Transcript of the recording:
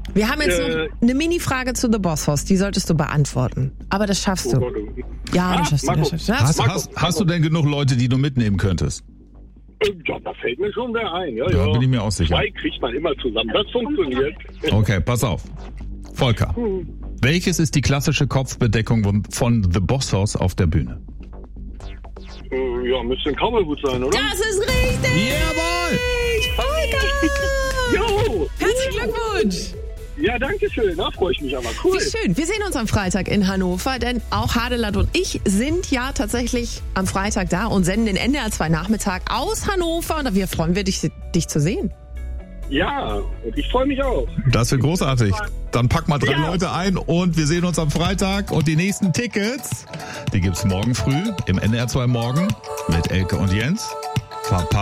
Wir haben jetzt noch eine Mini-Frage zu The Boss Hoss, die solltest du beantworten. Aber das schaffst du. Ja, das schaffst du. Hast du denn genug Leute, die du mitnehmen könntest? Ja, da fällt mir schon wer ein. Ja, bin ich mir auch sicher. 2 kriegt man immer zusammen. Das funktioniert. Okay, pass auf. Volker, welches ist die klassische Kopfbedeckung von The Boss Hoss auf der Bühne? Ja, müsste ein Cowboyhut sein, oder? Das ist richtig! Jawohl! Volker! Jo! Herzlichen Glückwunsch! Ja, danke schön. Da freue ich mich aber. Cool. Wie schön. Wir sehen uns am Freitag in Hannover, denn auch Hadeland und ich sind ja tatsächlich am Freitag da und senden den NDR 2 Nachmittag aus Hannover. Und wir freuen uns, dich zu sehen. Ja, und ich freue mich auch. Das wird großartig. Dann pack mal 3 Leute ein und wir sehen uns am Freitag. Und die nächsten Tickets, die gibt's morgen früh im NDR 2 Morgen mit Elke und Jens.